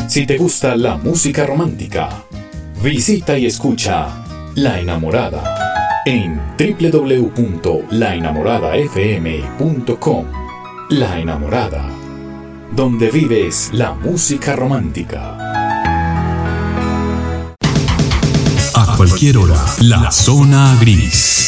Si te gusta la música romántica, visita y escucha La Enamorada en www.laenamoradafm.com. La Enamorada, donde vives la música romántica. A cualquier hora, la zona gris.